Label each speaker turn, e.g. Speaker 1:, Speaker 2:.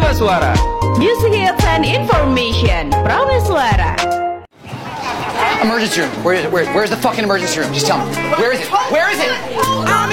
Speaker 1: Prameswara.
Speaker 2: Music hits and information. Prameswara.
Speaker 3: Emergency room. Where's the fucking emergency room? Just tell me. Where is it? Where is it?